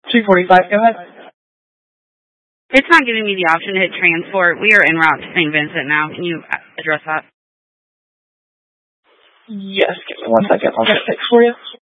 245, go ahead. It's not giving me the option to hit transport. We are en route to St. Vincent now. Can you address that? Yes, give me 1 second. I'll get it fixed for you.